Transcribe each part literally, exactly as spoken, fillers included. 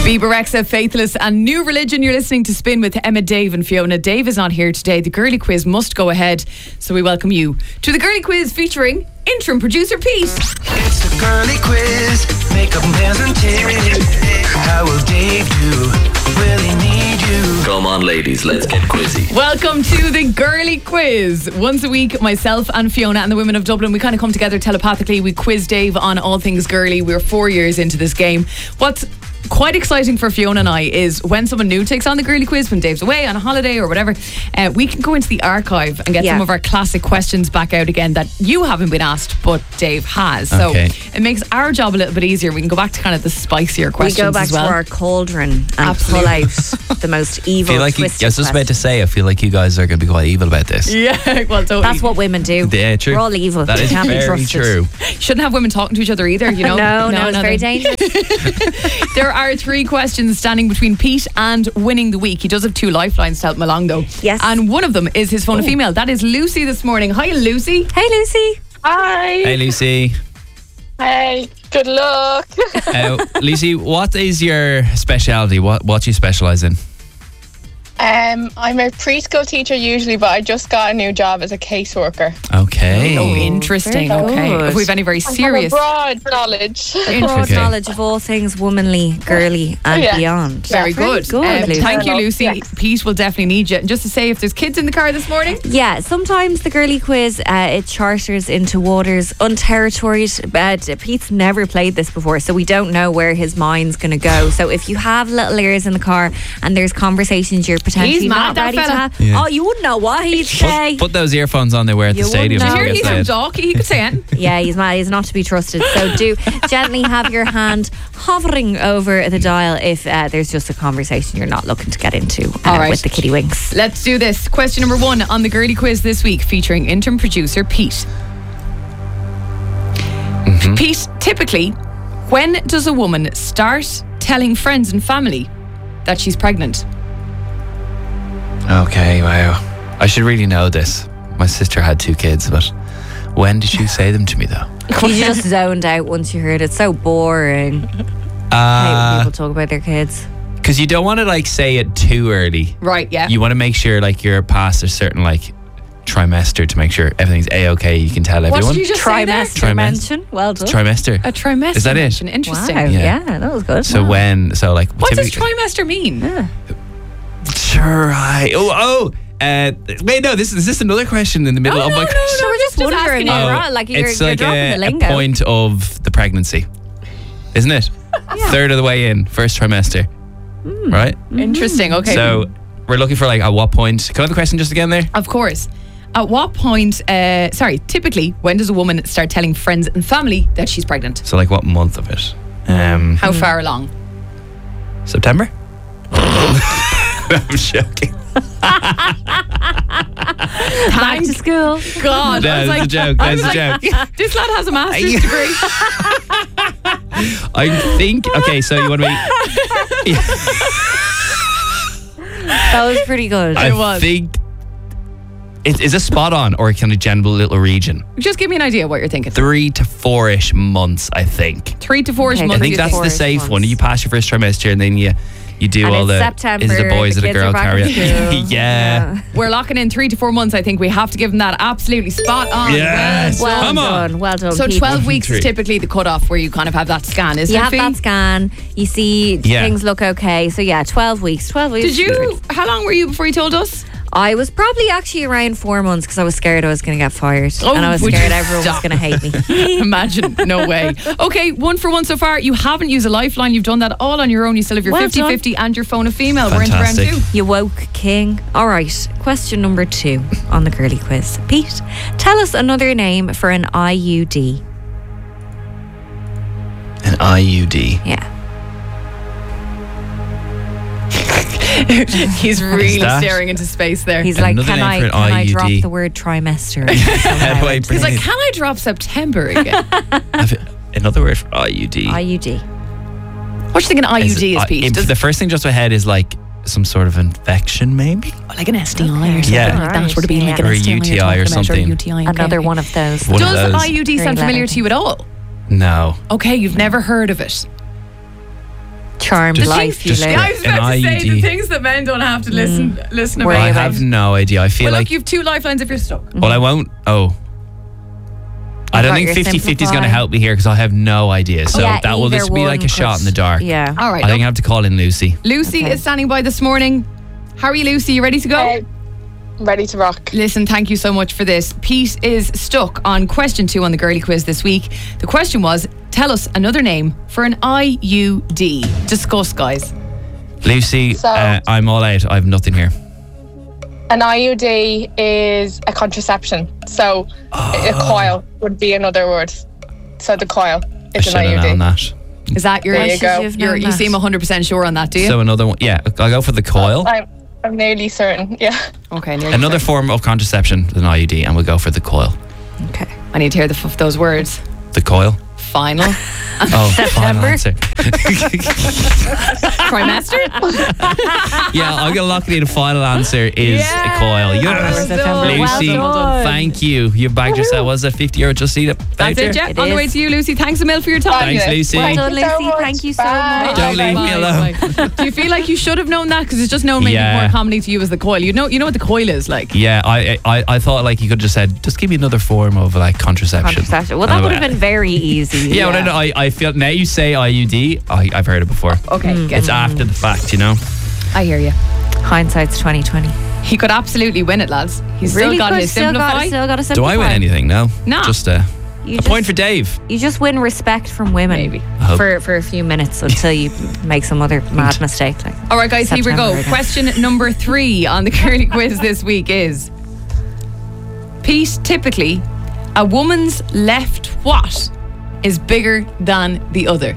Bieber Rexa, Faithless and New Religion. You're listening to Spin with Emma, Dave and Fiona. Dave is not here today. The girly quiz must go ahead, so we welcome you to the girly quiz featuring interim producer Pete. It's the girly quiz. Makeup, nails and tears. How will Dave do? Will he need you? Come on, ladies, let's get quizzy. Welcome to the girly quiz. Once a week, myself and Fiona and the women of Dublin, we kind of come together telepathically. We quiz Dave on all things girly. We're four years into this game. What's quite exciting for Fiona and I is when someone new takes on the girly quiz, when Dave's away on a holiday or whatever, uh, we can go into the archive and get Yeah. some of our classic questions back out again that you haven't been asked but Dave has. Okay. So it makes our job a little bit easier. We can go back to kind of the spicier We questions go back as well. to our cauldron and Absolutely. pull out the most I evil, feel like you, I twisted was just about to questions. say, I feel like you guys are going to be quite evil about this. Yeah, well, totally. That's what women do. Yeah, true. We're all evil. That We is can't be very trusted. true. Shouldn't have women talking to each other either, you know? No, no, it's very they- dangerous. There are three questions standing between Pete and winning the week. He does have two lifelines to help him along, though. Yes. And one of them is his phone a female. That is Lucy this morning. Hi, Lucy. Hey, Lucy. Hi. Hey, Lucy. Hey, good luck. Uh, Lucy, what is your speciality? What what do you specialise in? um, I'm a preschool teacher usually, but I just got a new job as a caseworker. Okay. Oh, interesting. very Okay. good. If we've any very I serious. have a broad knowledge. Broad Okay. knowledge of all things womanly, girly, and Yeah. beyond. Very Very good. good, Um, Lucy. thank you, Lucy. Yes. Pete will definitely need you. And just to say, if there's kids in the car this morning, Yeah, sometimes the girly quiz uh, it charters into waters unterritoried. But Pete's never played this before, so we don't know where his mind's going to go. So if you have little ears in the car and there's conversations you're potentially He's mad, not that ready to fella. have, Yeah. oh, you wouldn't know what he'd say. Put, put those earphones on they wear at the You stadium. wouldn't so did you we hear get he's said. from Dock? He could say it. Yeah, he's mad. He's not to be trusted. So do gently have your hand hovering over the dial if uh, there's just a conversation you're not looking to get into uh, All right. with the kitty winks. Let's do this. Question number one on the girly quiz this week, featuring interim producer Pete. Mm-hmm. Pete, typically, when does a woman start telling friends and family that she's pregnant? Okay, wow. I should really know this. My sister had two kids, but when did she say them to me, though? You just zoned out once you heard it. So boring. I hate when Uh, people talk about their kids. Because you don't want to, like, say it too early. Right, yeah. You want to make sure, like, you're past a certain, like, trimester to make sure everything's A-okay. You can tell what everyone. did you just say there? Trimester Trimester. mention. Well done. Trimester. A trimester. Is that it? mention. Interesting. Wow. Yeah. Yeah. that was good. So Wow. when, so like, What does typically- trimester mean? Sure, I. Oh, oh. Uh, wait, no. This is this another question in the middle Oh, of no, my no, question. no, we're just just wondering. asking you. Right? Like you're, it's you're like dropping a, the a lingo. point of the pregnancy, isn't it? Third of the way in, first trimester, right? Interesting. Okay. So we're looking for like at what point? Can I have the question just again there? Of course. At what point, uh, sorry, typically, when does a woman start telling friends and family that she's pregnant? So like what month of it? Um, How far along? September. I'm joking. Back to school. God, No, I was it's a like, joke. I That's was a like, joke. this lad has a master's degree. I think. Okay, so you want to be? That was pretty good. I was. think. Is, is it spot on or kind of general little region? Just give me an idea what you're thinking. Three to four-ish months, I think. Three to four Okay, months. I think you that's the four-ish safe months. one. You pass your first trimester and then you you do And all it's the September, is it a boy, is the it a kids girl are back carry in school. yeah. We're locking in three to four months. I think we have to give them that absolutely spot on. Yes. Well Well Come on. done. Well done. So Pete. twelve weeks Three. is typically the cutoff where you kind of have that scan, isn't You it? have Fee? that scan. You see Yeah. things look okay. So yeah, twelve weeks. Twelve weeks. Did you? How long were you before you told us? I was probably actually around four months because I was scared I was going to get fired, Oh, and I was would scared you everyone stop? was going to hate me. Imagine, no way. Okay, one for one so far. You haven't used a lifeline. You've done that all on your own. You still have your Well fifty-fifty and your phone a female. We're into round Fantastic. two. You woke king. All right. Question number two on the girly quiz. Pete, tell us another name for an I U D. An I U D. Yeah. He's really that? staring into space there. He's like, Another can name I for an can I I U D? drop the word trimester? How do I He's bring like, it? can I drop September again? Have it- another word for I U D. I U D. What do you think an I U D is, I- Pete? im- Does, the first thing just to my head is like some sort of infection, maybe, like an S T I or something Yeah. like that would have been like an Or a S T I U T I you're or talking about, something. U T I, okay, Another okay. one of those. One of Does those. I U D sound Three familiar letter to you at all? No. Okay, you've never heard of it. Charmed Just- life you just live. Yeah, I was An about to say I U D. the things that men don't have to listen listen Worry about. I about have no idea. I feel Well, like. look, you've two lifelines if you're stuck. well, I won't. Oh. I don't got think your fifty-fifty is going to simplify. help me here because I have no idea. So Yeah, that will either just be like a one shot could- in the dark. Yeah. All right. I think look, I have to call in Lucy. Lucy Okay. is standing by this morning. How are you, Lucy? You ready to go? Uh, ready to rock. Listen, thank you so much for this. Pete is stuck on question two on the girly quiz this week. The question was, tell us another name for an I U D. Discuss, guys. Lucy, So- uh, I'm all out. I have nothing here. An I U D is a contraception. So a coil would be another word. So the coil I is should an have I U D. known that. Is that your... There you should go. you have You're, known you that? seem one hundred percent sure on that, do you? So another one. Yeah, I'll go for the coil. I'm, I'm nearly certain. Yeah. okay, nearly Another certain. form of contraception than I U D, and we'll go for the coil. Okay. I need to hear the, f- those words. The coil. Final. Oh, final answer. Trimester? Yeah, I'm gonna lock it in. Final answer is Yeah. a coil. Yes. September. Lucy, Well done, well done. thank you. You bagged yourself. Was it fifty euro just eat it? That's it, yeah. It On the is. way to you, Lucy. Thanks a mil for your time. Thanks, Fabulous. Lucy. Thank Well you done, so Lucy. much. Thank you so Bye. much. Don't leave me alone. Bye. Do you feel like you should have known that? Because it's just no maybe Yeah. more comedy to you as the coil. You know, you know what the coil is like. Yeah, I, I I thought like you could just said just give me another form of like contraception. Contraception. Well, that And would I- have been very easy. Yeah, well, I, I I feel now you say I U D. I, I've heard it before. Okay, get It's after the fact, you know. I hear you. Hindsight's twenty twenty. He could absolutely win it, lads. He's Really still got good. his Still got, simplify. still got a Do simplify. I win anything? No. No. Just uh, You a just, point for Dave. You just win respect from women. Maybe. hope. For, for a few minutes until you make some other mad mistake. Like. All right, guys, here we September go. again. Question number three on the curly quiz this week is: Pete, typically, a woman's left what is bigger than the other?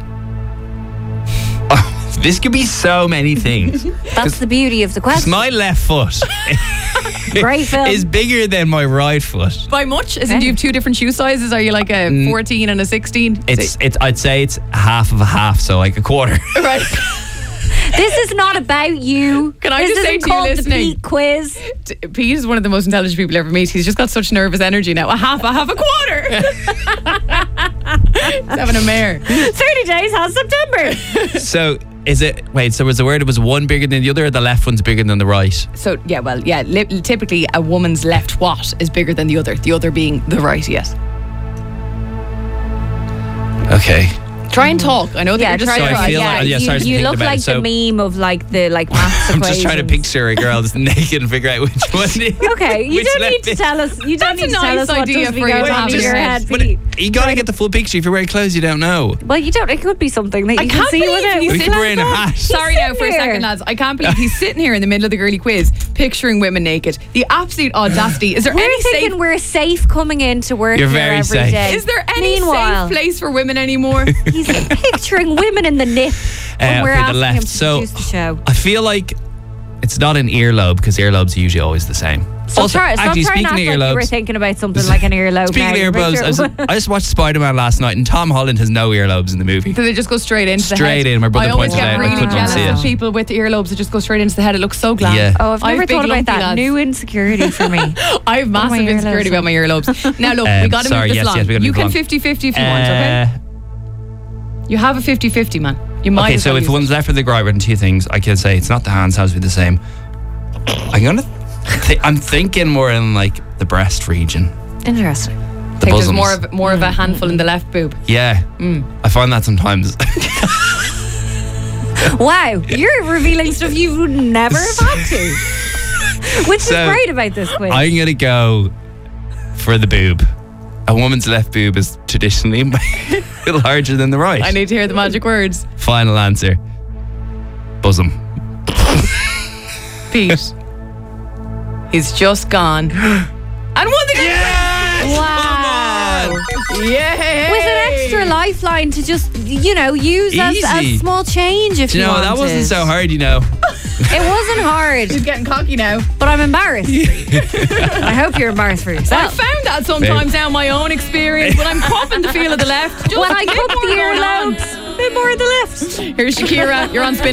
This could be so many things. That's the beauty of the 'Cause question. my left foot Great film. is bigger than my right foot. By much? As in, do you have two different shoe sizes? Are you like a fourteen and a sixteen? It's it's. I'd say it's half of a half, so like a quarter. right. This is not about you. Can I this just say isn't to you called the listening- Pete quiz. Pete is one of the most intelligent people I ever meet. He's just got such nervous energy now. A half, a half, a quarter. He's having a mare. thirty days has September. So is it? Wait. So was the word it was one bigger than the other, or the left one's bigger than the right? So, yeah, well, yeah, li- typically a woman's left what is bigger than the other, the other being the right, yes. Okay. Try and talk. I know that Yeah, you're just try So to I right. feel yeah, like- yeah, you, sorry, I was you thinking look about it. like So- the meme of like the like maths I'm just trying to equations. picture a girl that's naked and figure out which one. Okay, you which don't left need to is- tell us. You don't That's need a to tell nice us what idea does be for you going to on have in in your your head. head. But Pete. you gotta get the full picture. If you're wearing clothes, you don't know. Well, you don't. It could be something that I you can can't see believe without. he's We sitting could wear in a hat. Sorry now for a sitting second, here. lads. I can't believe he's sitting here in the middle of the girly quiz, picturing women naked. The absolute audacity. Is there We're any thinking safe? we're safe coming into work You're here very every safe. day. Is there any Meanwhile, safe place for women anymore? he's picturing women in the nip when Uh, we're okay, the asking him left. to So produce the show. I feel like it's not an earlobe because earlobes are usually always the same. Stop also, try, stop actually, trying speaking to of act like you were earlobes, thinking about something like an earlobe. speaking now. of earlobes, I, was- I just watched Spider Man last night, and Tom Holland has no earlobes in the movie. Do they just go straight into the Straight head? in. My brother I always pointed get out, I really couldn't jealous see of it. people with earlobes that just go straight into the head. It looks so glam. Yeah. Oh, I've I have never big thought about lumpy that. lads. New insecurity for me. I have massive my insecurity earlobes. about my earlobes. Now look, we Um, got to sorry, move this yes, along. yes, we gotta you move can along. fifty-fifty if you want, okay? Uh, You have a fifty-fifty, man. You might okay, as so well if use one's it. left or the right, and two things, I can say it's not the hands, has to be the same. I'm gonna. Th- I'm thinking more in like the breast region, Interesting. the think there's bosoms. more of more of a handful in the left boob. yeah, I find that sometimes. Wow, you're revealing stuff you would never have had to. Which So, is great about this quiz. I'm gonna go for the boob. A woman's left boob is traditionally larger than the right. I need to hear the magic words. Final answer. Bosom. Pete. He's just gone. And won the game. wow. Yeah. With an extra lifeline to just, you know, use as a Easy. small change if Do you you know, wanted. that wasn't so hard, you know. It wasn't hard, He's getting cocky now. but I'm embarrassed. I hope you're embarrassed for I yourself. found that sometimes now in my own experience when I'm cupping the feel of the left. Just When I a bit cup more the going on. earlobes, a bit more of the left. Here's Shakira. You're on spin.